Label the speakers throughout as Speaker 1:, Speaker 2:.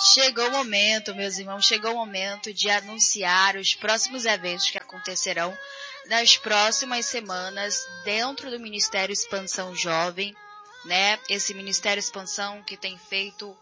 Speaker 1: Chegou o momento, meus irmãos, chegou o momento de anunciar os próximos eventos que acontecerão nas próximas semanas dentro do Ministério Expansão Jovem, né? Esse Ministério Expansão que tem feito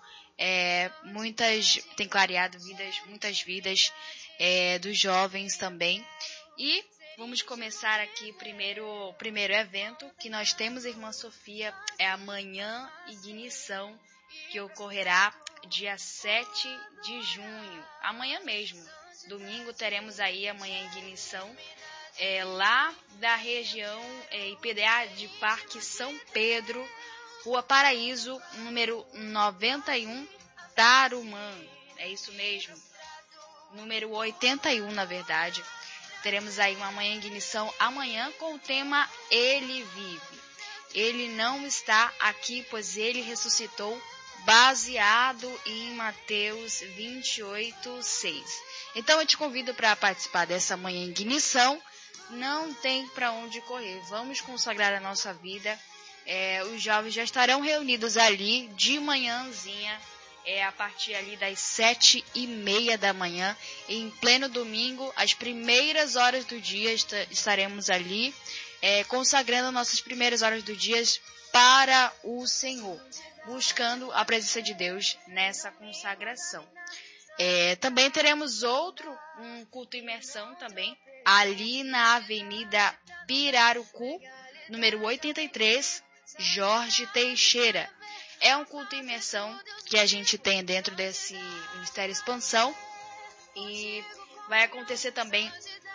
Speaker 1: tem clareado muitas vidas dos jovens também. E vamos começar aqui o primeiro evento que nós temos, irmã Sofia, é a Manhã Ignição, que ocorrerá dia 7 de junho, amanhã mesmo. Domingo teremos aí a Manhã Ignição, lá da região IPDA de Parque São Pedro, Rua Paraíso, número 91, Tarumã. É isso mesmo, número 81, na verdade. Teremos aí uma Manhã Ignição amanhã com o tema Ele Vive. Ele não está aqui, pois ele ressuscitou, baseado em Mateus 28:6. Então eu te convido para participar dessa Manhã Ignição. Não tem para onde correr. Vamos consagrar a nossa vida. Os jovens já estarão reunidos ali de manhãzinha, a partir ali das 7:30 da manhã, em pleno domingo, às primeiras horas do dia, estaremos ali, consagrando nossas primeiras horas do dia para o Senhor, buscando a presença de Deus nessa consagração. Também teremos um culto imersão também, ali na Avenida Pirarucu, número 83, Jorge Teixeira. É um culto imersão que a gente tem dentro desse Ministério Expansão e vai acontecer também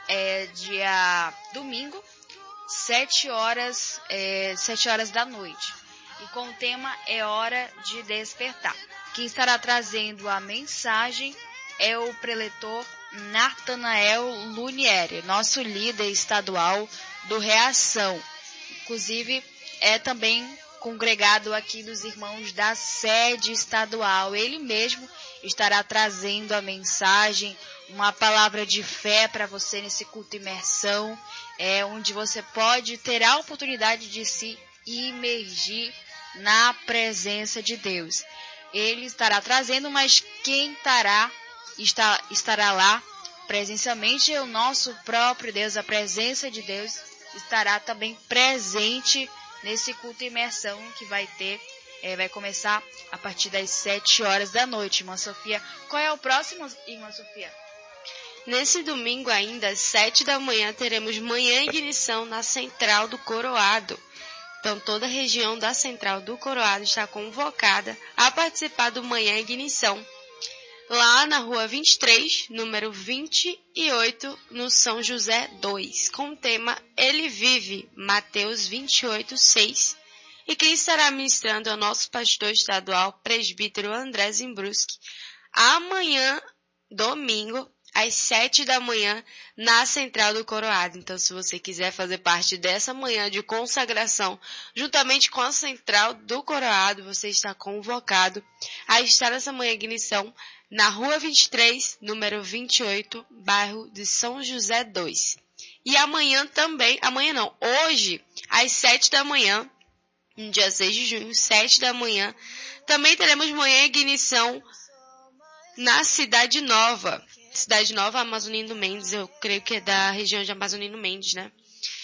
Speaker 1: dia domingo, 7 horas da noite. E com o tema é Hora de Despertar. Quem estará trazendo a mensagem é o preletor Nathanael Lunieri, nosso líder estadual do Reação. Inclusive, é também congregado aqui dos irmãos da sede estadual. Ele mesmo estará trazendo a mensagem, uma palavra de fé para você nesse culto imersão, onde você pode ter a oportunidade de se imergir na presença de Deus. Ele estará trazendo, mas quem estará lá presencialmente é o nosso próprio Deus. A presença de Deus estará também presente nesse culto imersão que vai começar a partir das 7 horas da noite, irmã Sofia. Qual é o próximo, irmã Sofia?
Speaker 2: Nesse domingo ainda, às 7 da manhã, teremos Manhã Ignição na Central do Coroado. Então, toda a região da Central do Coroado está convocada a participar do Manhã Ignição, lá na Rua 23, número 28, no São José 2, com o tema Ele Vive, Mateus 28:6. E quem estará ministrando é o nosso pastor estadual, presbítero André Zimbruski, amanhã, domingo, às 7 da manhã, na Central do Coroado. Então, se você quiser fazer parte dessa manhã de consagração, juntamente com a Central do Coroado, você está convocado a estar nessa manhã de ignição na Rua 23, número 28, bairro de São José 2. E hoje, às 7 da manhã, no dia 6 de junho, 7 da manhã, também teremos manhã de ignição na Cidade Nova, Amazonino Mendes, eu creio que é da região de Amazonino Mendes, né?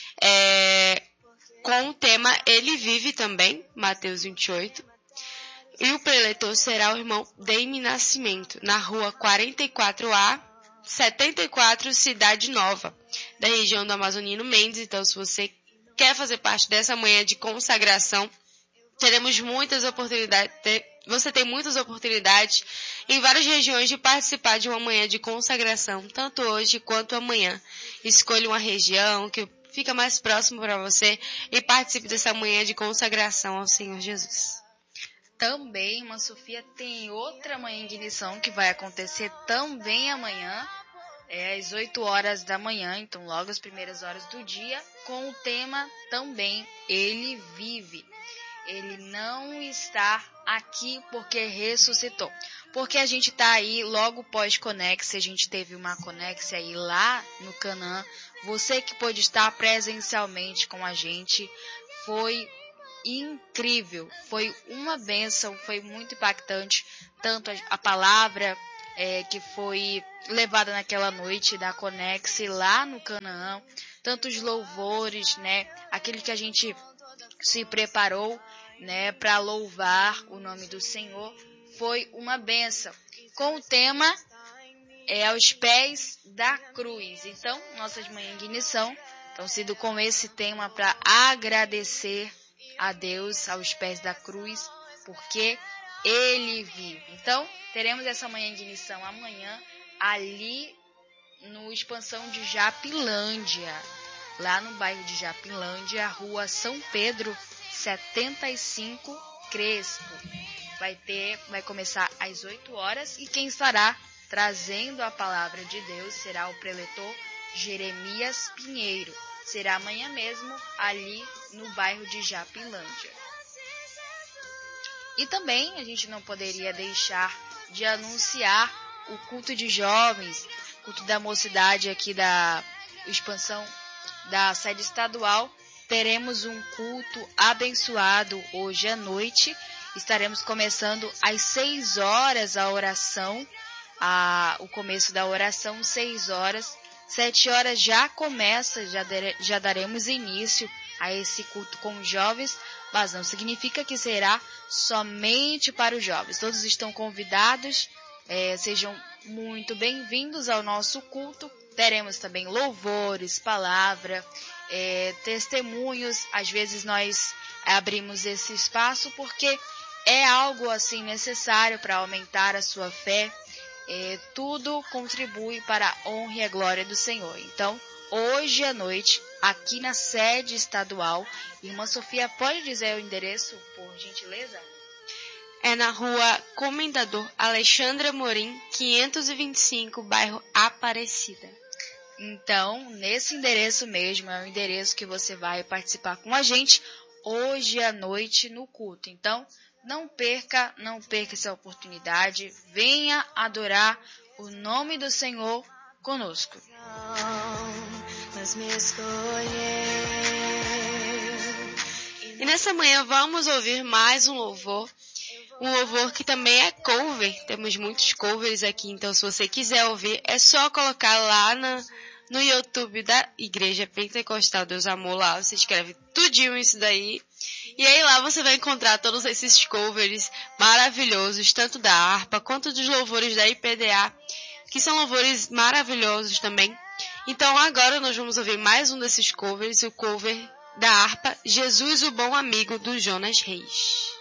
Speaker 2: Com o tema Ele Vive também, Mateus 28. E o preletor será o irmão Deime Nascimento, na rua 44A, 74, Cidade Nova, da região do Amazonino Mendes. Então, se você quer fazer parte dessa manhã de consagração, teremos muitas oportunidades, você tem muitas oportunidades em várias regiões de participar de uma manhã de consagração, tanto hoje quanto amanhã. Escolha uma região que fica mais próximo para você e participe dessa manhã de consagração ao Senhor Jesus.
Speaker 1: Também, irmã Sofia, tem outra manhã de ignição que vai acontecer também amanhã, às 8 horas da manhã, então logo as primeiras horas do dia, com o tema também Ele Vive. Ele não está aqui porque ressuscitou. Porque a gente está aí logo pós-Conex, a gente teve uma Conex aí lá no Canaã. Você que pôde estar presencialmente com a gente, foi incrível, foi uma bênção, foi muito impactante. tanto a palavra que foi levada naquela noite da Conex lá no Canaã, tantos louvores, né? Aquele que a gente se preparou, né, para louvar o nome do Senhor, foi uma bênção. Com o tema aos pés da cruz. Então, nossas manhãs de ignição estão sido com esse tema para agradecer a Deus aos pés da cruz, porque Ele vive. Então, teremos essa manhã de ignição amanhã, ali no Expansão de Japilândia, lá no bairro de Japilândia, rua São Pedro, 75, Crespo. Vai começar às 8 horas e quem estará trazendo a palavra de Deus será o preletor Jeremias Pinheiro. Será amanhã mesmo, ali no bairro de Japilândia. E também a gente não poderia deixar de anunciar o culto de jovens, culto da mocidade aqui da expansão da sede estadual. Teremos um culto abençoado hoje à noite. Estaremos começando às 6 horas a oração, o começo da oração, 6 horas. 7 horas já começa, já daremos início a esse culto com os jovens, mas não significa que será somente para os jovens. Todos estão convidados, sejam muito bem-vindos ao nosso culto. Teremos também louvores, palavra, testemunhos. Às vezes nós abrimos esse espaço porque é algo assim necessário para aumentar a sua fé. Tudo contribui para a honra e a glória do Senhor. Então, hoje à noite, aqui na sede estadual, irmã Sofia, pode dizer o endereço, por gentileza?
Speaker 2: É na rua Comendador Alexandre Amorim, 525, bairro Aparecida.
Speaker 1: Então, nesse endereço mesmo, é o endereço que você vai participar com a gente hoje à noite no culto. Então, não perca essa oportunidade. Venha adorar o nome do Senhor conosco.
Speaker 2: E nessa manhã vamos ouvir mais um louvor que também é cover. Temos muitos covers aqui, então se você quiser ouvir, é só colocar lá no YouTube da Igreja Pentecostal Deus Amor. Lá você escreve tudinho isso daí. E aí lá você vai encontrar todos esses covers maravilhosos, tanto da harpa quanto dos louvores da IPDA, que são louvores maravilhosos também. Então agora nós vamos ouvir mais um desses covers, o cover da harpa Jesus o Bom Amigo, do Jonas Reis.